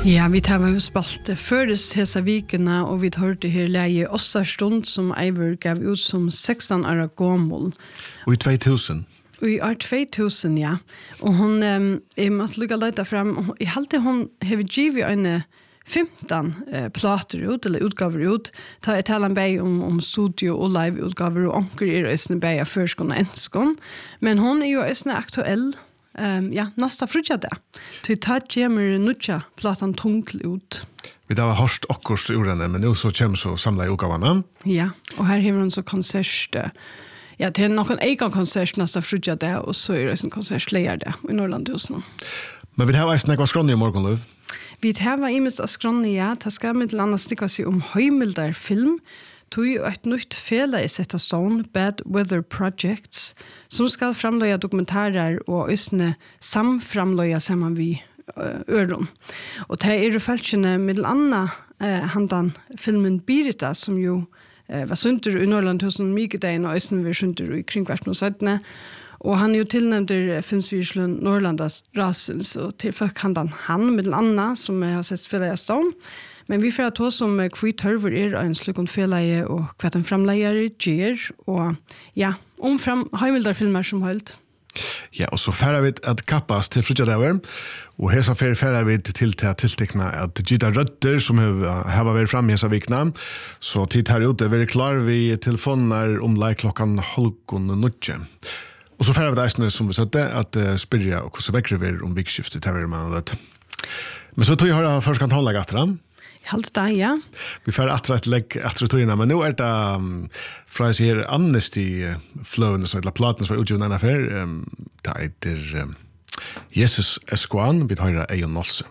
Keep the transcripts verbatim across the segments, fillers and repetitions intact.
Ja, vi tar med spalt først hesa vikene, og vi tar til her leie Åssa Stund, som Eivor gav ut som sexton år gammel. Og i två tusen? Og i år två tusen, ja. Og hun, um, jeg måtte lukke løyta frem, jeg halte hun hever givet en femton eh, plater ut, eller utgaver ut, ta jeg taler en bei om, om studio og live utgaver, og onker er også bei av førskån og enskån, men hun er jo også aktuell. Um, ja, nästa frutja det. Till tatt kommer nutja platan tungt ut. Vi har hørst akkurat ur henne, men nu så kommer så samla utgavarna. Ja, og her har hun så konsert. Ja, det er noen egen konsert nästa frutja det, og så er det en konsertleier det i Norrlandhusen. Men vi har en snakk av skrånne i morgen, Løv? Vi har imest av skrånne, ja. Det skal med til annet stikka seg om høymildar film, tog et nytt fela i setta sånn, Bad Weather Projects, som skal framløya dokumentarer og øsne samframløya sammen vi øron. Og det er jo feltene med anna eh, handan filmen Birita, som jo eh, var sunter i Norrlandhusen Mikedein, og øsne vi sunter i kringkvart og søttene. Og han er jo tilnævnt filmsvirslund Norrlandas Rasens, og til folk handan han med anna, som jeg har sett fela i stånd. Men vi får ta som hva tørver er en slukkon felaie og hva den framleier gjør, og ja, om fram heimildarfilmer som holdt. Ja, og så færer vi at kappas til frutjadaver, og hesa fer færer vi til til tiltekna at gita røtter som har vært fram i hesa vikna, så tid her ute er vi klar vi telefoner om like klokkan halvkon nutje. Og så færer vi det som vi sette at uh, spyrja og hvordan vekkere vi om vikskiftet til vi med det. Men så tog jeg høyre først kan tåle etter dem. Helt det, ja. Vi får etter et legg etter togene, men nå er det um, fra jeg sier Amnesty-fløvene, som heter platen som er utgivet denne affær, um, det heter um, Jesus Esquan, vi tar høyre Eion Nolse.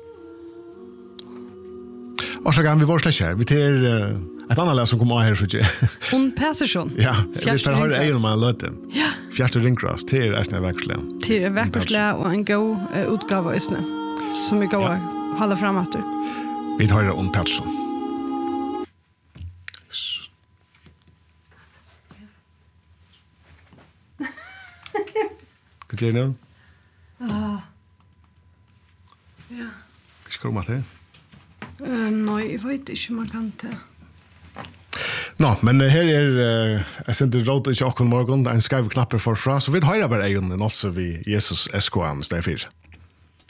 Og så kan vi vår slett her, vi tar uh, et annet lær som kommer av her, så ikke. Un Pettersson. Ja, vi tar høyre Eion med en løte. Ja. Fjerte Ringkras, til er Eisne Vekkersle. Til er Vekkersle, og en god uh, utgave Eisne, som vi går ja. Holde frem etter. Vi tar om Pettersson. Hva gjør du nå? Ah. Ja. Hva skal du med det? Uh, nei, jeg vet ikke om man kan det. Nå, men her er, uh, jeg sender råd ikke akkurat morgen, det er en skrev knapper forfra, så vi tar bare egen også vi Jesus S K M, steg fire.